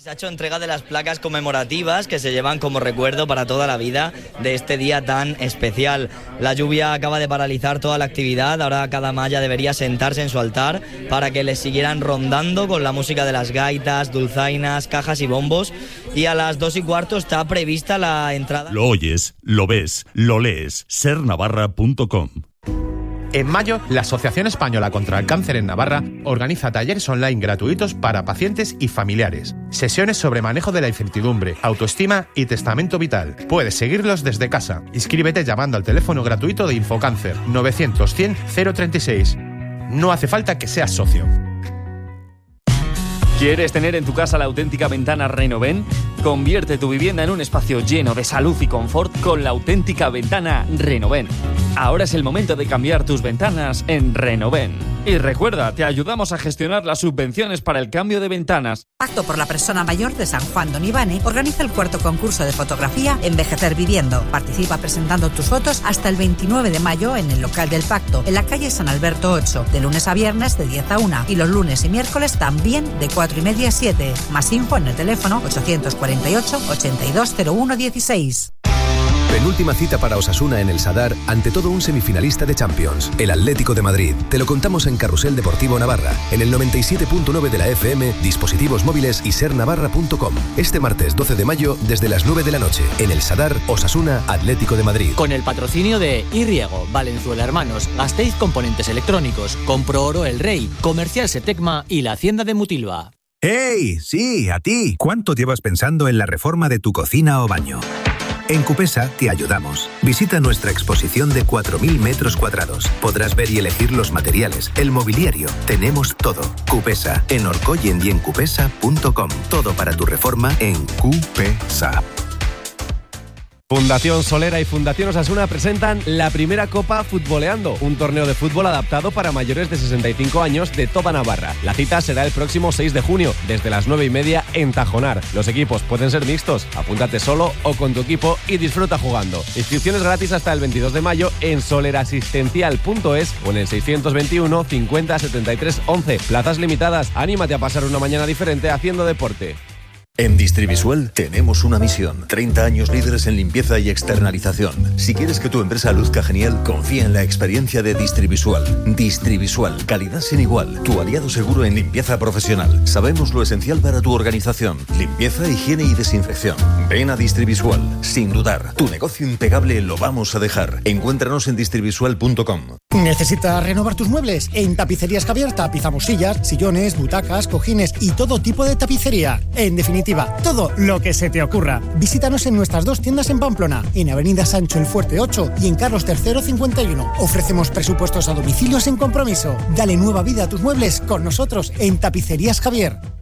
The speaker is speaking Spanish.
Se ha hecho entrega de las placas conmemorativas que se llevan como recuerdo para toda la vida de este día tan especial. La lluvia acaba de paralizar toda la actividad, ahora cada maya debería sentarse en su altar para que les siguieran rondando con la música de las gaitas, dulzainas, cajas y bombos, y a las 2:15 está prevista la entrada. Lo oyes, lo ves, lo lees, sernavarra.com. En mayo, la Asociación Española contra el Cáncer en Navarra organiza talleres online gratuitos para pacientes y familiares. Sesiones sobre manejo de la incertidumbre, autoestima y testamento vital. Puedes seguirlos desde casa. Inscríbete llamando al teléfono gratuito de Infocáncer 900 100 036. No hace falta que seas socio. ¿Quieres tener en tu casa la auténtica ventana Renoven? Convierte tu vivienda en un espacio lleno de salud y confort con la auténtica ventana Renoven. Ahora es el momento de cambiar tus ventanas en Renoven. Y recuerda, te ayudamos a gestionar las subvenciones para el cambio de ventanas. Pacto por la Persona Mayor de San Juan de Onibane organiza el 4º concurso de fotografía Envejecer Viviendo. Participa presentando tus fotos hasta el 29 de mayo en el local del Pacto, en la calle San Alberto 8, de lunes a viernes de 10 a 1 y los lunes y miércoles también de 4:30 a 7. Más info en el teléfono 848 8201 16. Penúltima cita para Osasuna en el Sadar, ante todo un semifinalista de Champions, el Atlético de Madrid. Te lo contamos en Carrusel Deportivo Navarra, en el 97.9 de la FM, dispositivos móviles y sernavarra.com. Este martes 12 de mayo, desde las 9 de la noche, en el Sadar, Osasuna, Atlético de Madrid. Con el patrocinio de Irriego, Valenzuela Hermanos, Gasteiz Componentes Electrónicos, Compro Oro El Rey, Comercial Setecma y la Hacienda de Mutilva. ¡Hey! Sí, a ti. ¿Cuánto llevas pensando en la reforma de tu cocina o baño? En Cupesa te ayudamos. Visita nuestra exposición de 4.000 metros cuadrados. Podrás ver y elegir los materiales, el mobiliario. Tenemos todo. Cupesa, en Orcoyen y en cupesa.com. Todo para tu reforma en Cupesa. Fundación Solera y Fundación Osasuna presentan la primera Copa Futboleando, un torneo de fútbol adaptado para mayores de 65 años de toda Navarra. La cita será el próximo 6 de junio, desde las 9:30 en Tajonar. Los equipos pueden ser mixtos, apúntate solo o con tu equipo y disfruta jugando. Inscripciones gratis hasta el 22 de mayo en solerasistencial.es o en el 621 50 73 11. Plazas limitadas, anímate a pasar una mañana diferente haciendo deporte. En Distrivisual tenemos una misión: 30 años líderes en limpieza y externalización. Si quieres que tu empresa luzca genial, confía en la experiencia de Distrivisual. Distrivisual, calidad sin igual, tu aliado seguro en limpieza profesional. Sabemos lo esencial para tu organización: limpieza, higiene y desinfección. Ven a Distrivisual, sin dudar. Tu negocio impecable lo vamos a dejar. Encuéntranos en distrivisual.com. ¿Necesitas renovar tus muebles? En Tapicerías Javier tapizamos sillas, sillones, butacas, cojines y todo tipo de tapicería. En definitiva, todo lo que se te ocurra. Visítanos en nuestras 2 tiendas en Pamplona, en Avenida Sancho el Fuerte 8 y en Carlos III 51. Ofrecemos presupuestos a domicilio sin compromiso. Dale nueva vida a tus muebles con nosotros en Tapicerías Javier.